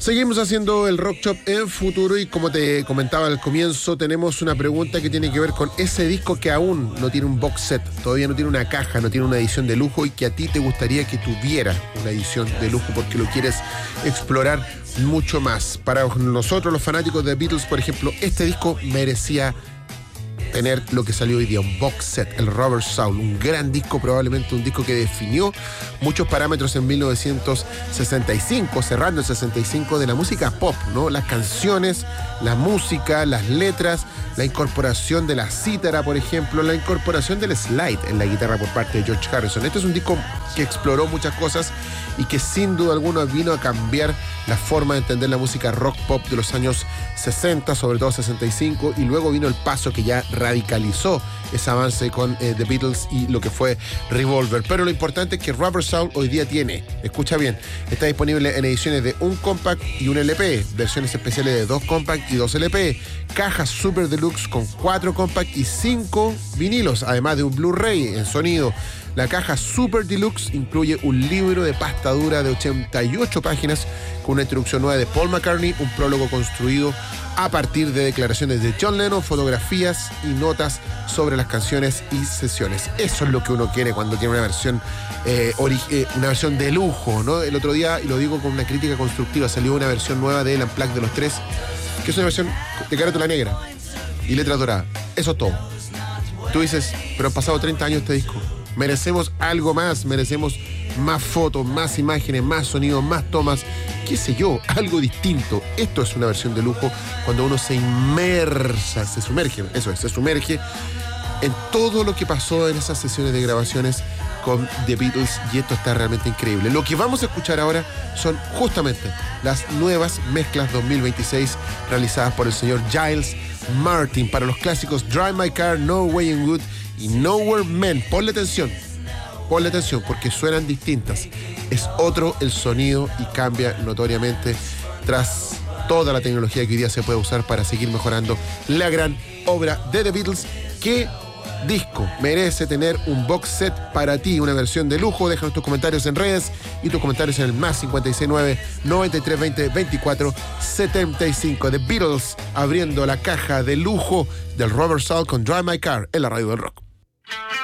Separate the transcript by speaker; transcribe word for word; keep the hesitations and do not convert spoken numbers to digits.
Speaker 1: Seguimos haciendo el Rock Shop en Futuro y como te comentaba al comienzo, tenemos una pregunta que tiene que ver con ese disco que aún no tiene un box set, todavía no tiene una caja, no tiene una edición de lujo y que a ti te gustaría que tuviera una edición de lujo porque lo quieres explorar mucho más. Para nosotros los fanáticos de Beatles, por ejemplo, este disco merecía tener lo que salió hoy día, un box set, el Rubber Soul, un gran disco, probablemente un disco que definió muchos parámetros en mil novecientos sesenta y cinco, cerrando el sesenta y cinco, de la música pop, ¿no? Las canciones, la música, las letras, la incorporación de la cítara, por ejemplo, la incorporación del slide en la guitarra por parte de George Harrison. Este es un disco que exploró muchas cosas y que sin duda alguna vino a cambiar la forma de entender la música rock pop de los años sesenta, sobre todo sesenta y cinco, y luego vino el paso que ya radicalizó ese avance con eh, The Beatles y lo que fue Revolver. Pero lo importante es que Rubber Soul hoy día tiene, escucha bien, está disponible en ediciones de un compact y un L P, versiones especiales de dos compact y dos L P, cajas super deluxe con cuatro compact y cinco vinilos, además de un Blu-ray en sonido. La caja Super Deluxe incluye un libro de pasta dura de ochenta y ocho páginas con una introducción nueva de Paul McCartney, un prólogo construido a partir de declaraciones de John Lennon, fotografías y notas sobre las canciones y sesiones. Eso es lo que uno quiere cuando tiene una versión eh, ori- eh, una versión de lujo, ¿no? El otro día, y lo digo con una crítica constructiva, salió una versión nueva de El Unplugged de los Tres, que es una versión de carátula negra y letras doradas. Eso es todo. Tú dices, pero han pasado treinta años este disco. Merecemos algo más, merecemos más fotos, más imágenes, más sonidos, más tomas, qué sé yo, algo distinto. Esto es una versión de lujo cuando uno se inmersa, se sumerge, eso es, se sumerge en todo lo que pasó en esas sesiones de grabaciones con The Beatles, y esto está realmente increíble. Lo que vamos a escuchar ahora son justamente las nuevas mezclas dos mil veintiséis realizadas por el señor Giles Martin para los clásicos Drive My Car, No Way in Wood y Nowhere Man. Ponle atención, ponle atención porque suenan distintas. Es otro el sonido y cambia notoriamente tras toda la tecnología que hoy día se puede usar para seguir mejorando la gran obra de The Beatles. ¿Qué disco merece tener un box set para ti, una versión de lujo? Déjanos tus comentarios en redes y tus comentarios en el más cinco seis nueve, noventa y tres veinte, veinticuatro setenta y cinco. The Beatles abriendo la caja de lujo del Rubber Soul con Drive My Car en la radio del rock.